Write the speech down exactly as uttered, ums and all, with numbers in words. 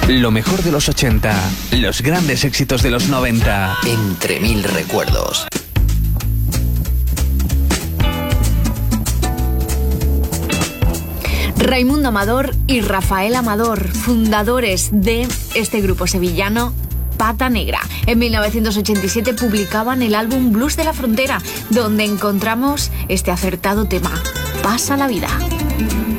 Lo mejor de los ochenta, los grandes éxitos de los noventa. Entre mil recuerdos. Raimundo Amador y Rafael Amador, fundadores de este grupo sevillano Pata Negra. En mil novecientos ochenta y siete publicaban el álbum Blues de la Frontera, donde encontramos este acertado tema, Pasa la vida.